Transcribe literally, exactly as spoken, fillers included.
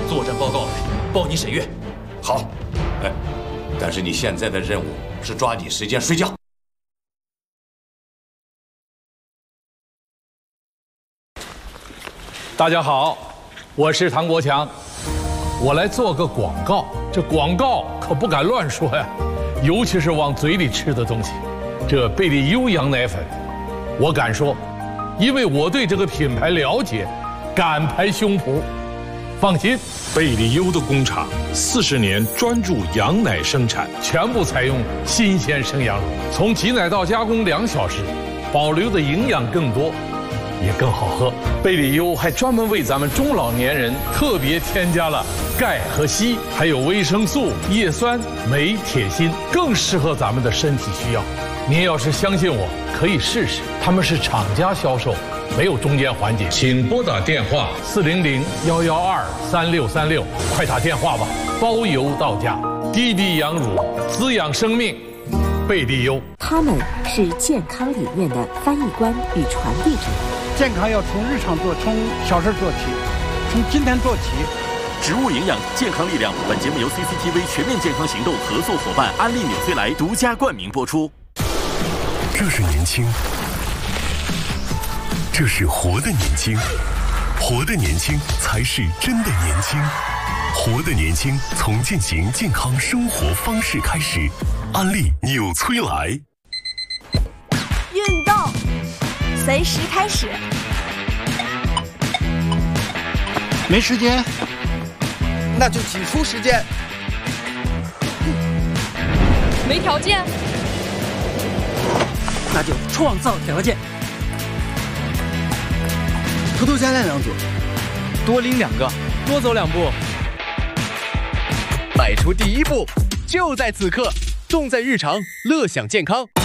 作战报告来，报你审阅。 好，哎，但是你现在的任务是抓紧时间睡觉。 大家好，我是唐国强，我来做个广告。这广告可不敢乱说呀，尤其是往嘴里吃的东西。这贝利优羊奶粉，我敢说，因为我对这个品牌了解，敢拍胸脯。放心， 贝利优的工厂四十年专注羊奶生产， 全部采用新鲜生羊乳，从挤奶到加工两小时，保留的营养更多，也更好喝。贝利优还专门为咱们中老年人特别添加了钙和硒，还有维生素、叶酸、镁、铁、锌，更适合咱们的身体需要。您要是相信我，可以试试。他们是厂家销售，没有中间环节。请拨打电话四零零幺幺二三六三六，快打电话吧，包邮到家。滴滴羊乳，滋养生命，贝利优。 他们是健康理念的翻译官与传递者。 健康要从日常做，从小事做起，从今天做起。 植物营养，健康力量。本节目由 C C T V 全面健康行动合作伙伴安利纽崔莱独家冠名播出。 这是年轻，这是活的年轻，活的年轻才是真的年轻，活的年轻从践行健康生活方式开始。安利纽崔莱。 运动，随时开始。 没时间， 那就挤出时间。 没条件， 那就创造条件。 偷偷加练两组， 多拎两个，多走两步。 迈出第一步，就在此刻，重在日常，乐享健康。